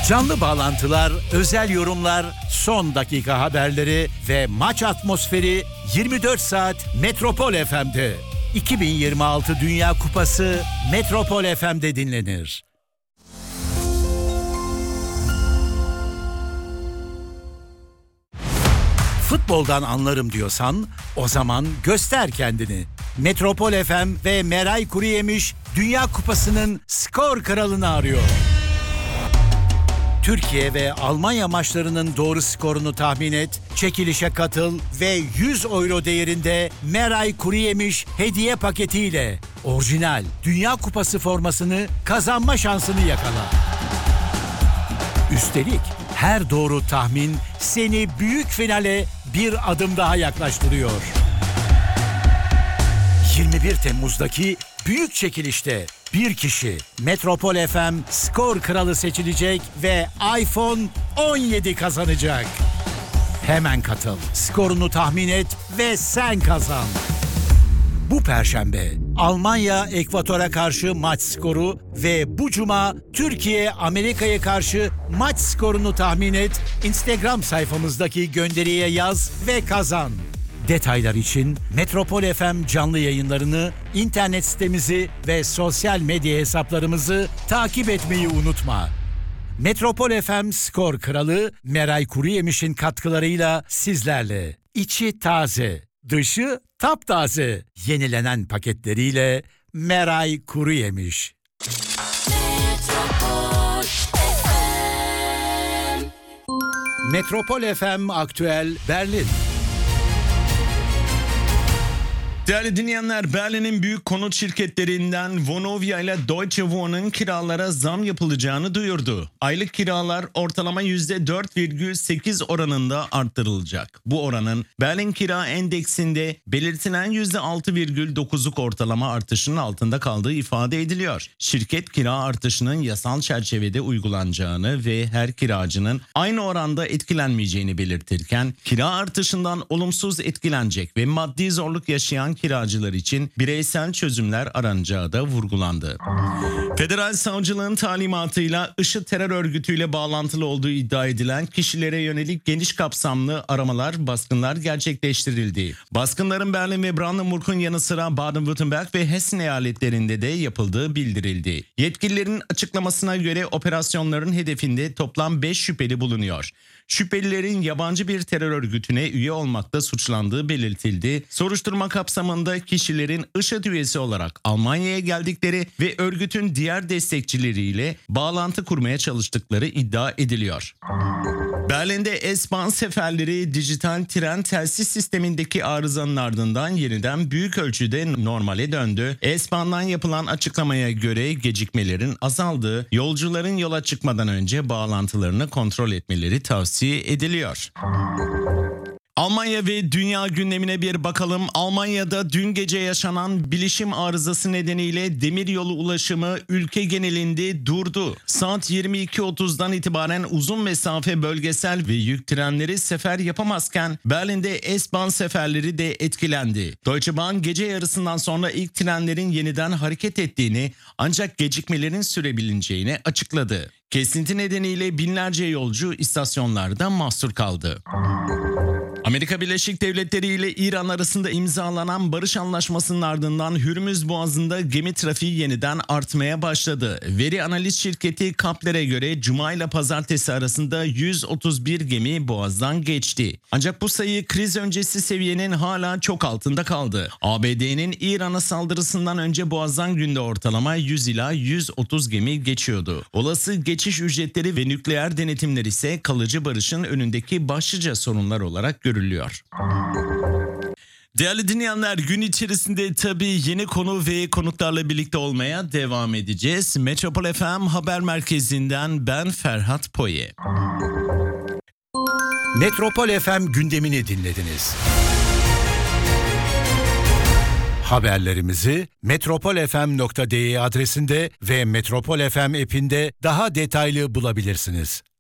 Canlı bağlantılar, özel yorumlar, son dakika haberleri ve maç atmosferi 24 saat Metropol FM'de. 2026 Dünya Kupası Metropol FM'de dinlenir. Futboldan anlarım diyorsan o zaman göster kendini. Metropol FM ve Meray Kuruyemiş Dünya Kupası'nın skor kralını arıyor. Türkiye ve Almanya maçlarının doğru skorunu tahmin et, çekilişe katıl ve 100 euro değerinde Meray Kuruyemiş hediye paketiyle orijinal Dünya Kupası formasını kazanma şansını yakala. Üstelik her doğru tahmin seni büyük finale bir adım daha yaklaştırıyor. 21 Temmuz'daki büyük çekilişte bir kişi Metropol FM skor kralı seçilecek ve iPhone 17 kazanacak. Hemen katıl, skorunu tahmin et ve sen kazan. Bu Perşembe Almanya Ekvator'a karşı maç skoru ve bu Cuma Türkiye Amerika'ya karşı maç skorunu tahmin et. Instagram sayfamızdaki gönderiye yaz ve kazan. Detaylar için Metropol FM canlı yayınlarını, internet sitemizi ve sosyal medya hesaplarımızı takip etmeyi unutma. Metropol FM skor kralı Meray Kuruyemiş'in katkılarıyla sizlerle. İçi taze, dışı taptaze. Yenilenen paketleriyle Meray Kuruyemiş. Metropol FM Aktüel Berlin. Değerli dinleyenler, Berlin'in büyük konut şirketlerinden Vonovia ile Deutsche Wohnung kiralara zam yapılacağını duyurdu. Aylık kiralar ortalama %4,8 oranında arttırılacak. Bu oranın Berlin Kira Endeksinde belirtilen %6,9'luk ortalama artışının altında kaldığı ifade ediliyor. Şirket kira artışının yasal çerçevede uygulanacağını ve her kiracının aynı oranda etkilenmeyeceğini belirtirken, kira artışından olumsuz etkilenecek ve maddi zorluk yaşayan kiracılar için bireysel çözümler aranacağı da vurgulandı. Federal Savcılığın talimatıyla IŞİD terör örgütüyle bağlantılı olduğu iddia edilen kişilere yönelik geniş kapsamlı aramalar, baskınlar gerçekleştirildi. Baskınların Berlin ve Brandenburg'un yanı sıra Baden-Württemberg ve Hessen eyaletlerinde de yapıldığı bildirildi. Yetkililerin açıklamasına göre operasyonların hedefinde toplam 5 şüpheli bulunuyor. Şüphelilerin yabancı bir terör örgütüne üye olmakta suçlandığı belirtildi. Soruşturma kapsamında kişilerin IŞİD üyesi olarak Almanya'ya geldikleri ve örgütün diğer destekçileriyle bağlantı kurmaya çalıştıkları iddia ediliyor. Berlin'de S-Bahn seferleri dijital tren telsiz sistemindeki arızanın ardından yeniden büyük ölçüde normale döndü. S-Bahn'dan yapılan açıklamaya göre gecikmelerin azaldığı, yolcuların yola çıkmadan önce bağlantılarını kontrol etmeleri tavsiye ediliyor. Almanya ve dünya gündemine bir bakalım. Almanya'da dün gece yaşanan bilişim arızası nedeniyle demiryolu ulaşımı ülke genelinde durdu. Saat 22.30'dan itibaren uzun mesafe bölgesel ve yük trenleri sefer yapamazken Berlin'de S-Bahn seferleri de etkilendi. Deutsche Bahn gece yarısından sonra ilk trenlerin yeniden hareket ettiğini ancak gecikmelerin sürebileceğini açıkladı. Kesinti nedeniyle binlerce yolcu istasyonlarda mahsur kaldı. Amerika Birleşik Devletleri ile İran arasında imzalanan barış anlaşmasının ardından Hürmüz Boğazı'nda gemi trafiği yeniden artmaya başladı. Veri analiz şirketi Kepler'e göre Cuma ile Pazartesi arasında 131 gemi Boğaz'dan geçti. Ancak bu sayı kriz öncesi seviyenin hala çok altında kaldı. ABD'nin İran'a saldırısından önce Boğaz'dan günde ortalama 100 ila 130 gemi geçiyordu. Olası geçiş ücretleri ve nükleer denetimler ise kalıcı barışın önündeki başlıca sorunlar olarak görülüyor. Değerli dinleyenler, gün içerisinde tabii yeni konu ve konuklarla birlikte olmaya devam edeceğiz. Metropol FM Haber Merkezi'nden ben Ferhat Poye. Metropol FM gündemini dinlediniz. Haberlerimizi metropolfm.de adresinde ve Metropol FM app'inde daha detaylı bulabilirsiniz.